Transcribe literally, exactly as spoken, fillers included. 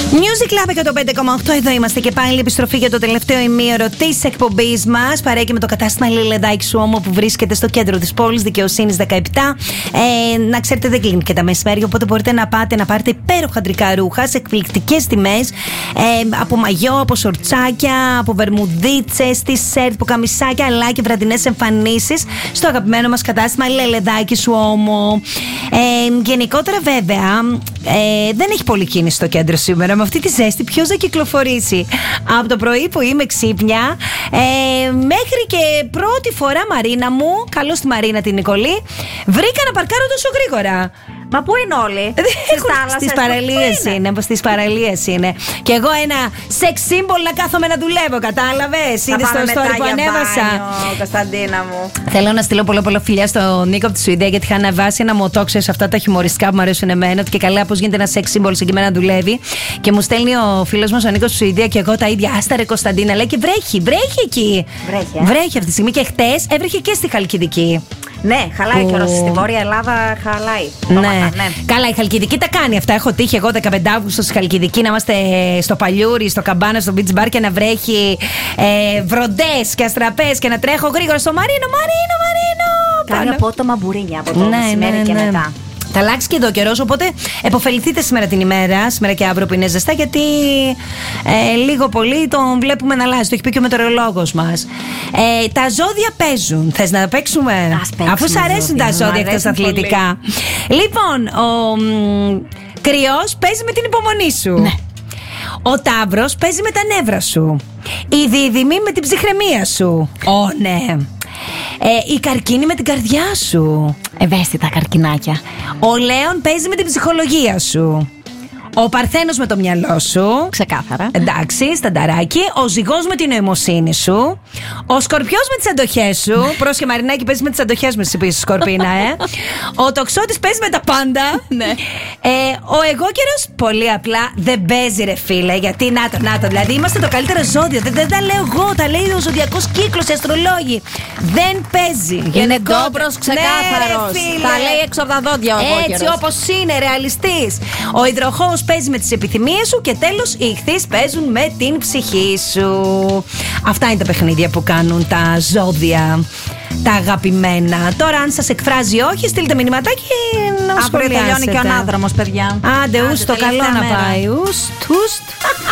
Music Club εκατόν πέντε κόμμα οκτώ. Εδώ είμαστε και πάλι. Επιστροφή για το τελευταίο ημίωρο της εκπομπής μας. Παρέα και με το κατάστημα Λιλεδάκη Suomo που βρίσκεται στο κέντρο της πόλης, Δικαιοσύνης δεκαεπτά. Ε, να ξέρετε, δεν κλείνει και τα μεσημέρια. Οπότε μπορείτε να πάτε να πάρετε υπέροχα αντρικά ρούχα σε εκπληκτικές τιμές. Ε, από μαγιό, από σορτσάκια, από βερμουδίτσες, t-shirt, ποκαμισάκια, αλλά και βραδινές εμφανίσεις στο αγαπημένο μας κατάστημα Λιλεδάκη Suomo. Ε, γενικότερα, βέβαια, ε, δεν έχει πολύ κίνηση στο κέντρο σήμερα. Με αυτή τη ζέστη, ποιος θα κυκλοφορήσει? Από το πρωί που είμαι ξύπνια ε, μέχρι και πρώτη φορά, Μαρίνα μου, καλώς τη Μαρίνα την Νικολή, βρήκα να παρκάρω τόσο γρήγορα. Μα πού είναι όλοι? Στις παραλίες είναι. Στις παραλίες είναι. Και εγώ ένα σεξ σύμβολο να κάθομαι να δουλεύω, κατάλαβες? Είδες στο story που ανέβασα. Μπάνιο, Κωνσταντίνα μου. Θέλω να στείλω πολλά πολλά φιλιά στον Νίκο από τη Σουηδία, γιατί είχα αναβάσει ένα μοτό, ξέρεις, αυτά τα χιουμοριστικά που μου αρέσουν εμένα. Ότι και καλά, πώς γίνεται ένα σεξ σύμβολο εκεί μένα να δουλεύει. Και μου στέλνει ο φίλος μας ο Νίκος στη Σουηδία και εγώ τα ίδια. Άστα ρε Κωνσταντίνα, λέει, και βρέχει, βρέχει εκεί. Βρέχει, ε? Βρέχει αυτή τη στιγμή και χτες έβρεχε και στη Χαλκιδική. Ναι, χαλάει και κιόλας στη Βόρεια Ελλάδα, χαλάει. Ναι. ναι. Καλά, η Χαλκιδική τα κάνει αυτά. Έχω τύχει εγώ δεκαπέντε Αυγούστου στη Χαλκιδική να είμαστε στο Παλιούρι, στο Καμπάνα, στο beach bar και να βρέχει ε, βροντές και αστραπές και να τρέχω γρήγορα στο Μαρίνο, Μαρίνο, Μαρίνο. Κάνει απότομα μπουρίνια από το ναι, μεσημέρι ναι, και ναι. μετά. Θα αλλάξει και εδώ ο καιρός, οπότε επωφεληθείτε σήμερα την ημέρα, σήμερα και αύριο που είναι ζεστά, γιατί ε, λίγο πολύ τον βλέπουμε να αλλάζει. Το έχει πει και ο μετεωρολόγος μας. Ε, τα ζώδια παίζουν. Θες να παίξουμε? Ας παίξουμε. Αφού σ' αρέσουν ζώδια, τα ζώδια εκτός αθλητικά. Λοιπόν, ο μ, Κρυός παίζει με την υπομονή σου. Ναι. Ο Ταύρος παίζει με τα νεύρα σου. Η Δίδυμη με την ψυχραιμία σου. Ω, ναι. Ε, η Καρκίνη με την καρδιά σου. Ευαίσθητα καρκινάκια. Ο Λέων παίζει με την ψυχολογία σου. Ο Παρθένος με το μυαλό σου. Ξεκάθαρα. Εντάξει, στανταράκι. Ο Ζυγός με την νοημοσύνη σου. Ο Σκορπιός με τις αντοχές σου. Πρόσχε Μαρινάκη, παίζει με τις αντοχές μου, εσύ επίσης, Σκορπίνα, ε. Ο Τοξότης παίζει με τα πάντα. Ναι. Ε, ο εγώκερος πολύ απλά δεν παίζει, ρε φίλε. Γιατί να το, να το. Δηλαδή είμαστε το καλύτερο ζώδιο. Δεν, δεν τα λέω εγώ, τα λέει ο ζωδιακός κύκλος, οι αστρολόγοι. Δεν παίζει. Είναι ντόπρος, ξεκάθαρος. Ναι, τα λέει έξω από τα δόντια ο εγώκερος. Έτσι όπως είναι, ρεαλιστής. Ο υδροχόος παίζει με τις επιθυμίες σου και τέλος οι ιχθύς παίζουν με την ψυχή σου. Αυτά είναι τα παιχνίδια που κάνουν τα ζώδια, τα αγαπημένα. Τώρα αν σας εκφράζει όχι, στείλτε μηνυματάκι να σχολιάσετε. Αύριο τελειώνει και ο ανάδρομος, παιδιά. Άντε, ους το καλό να πάει. Ουστ, ουστ.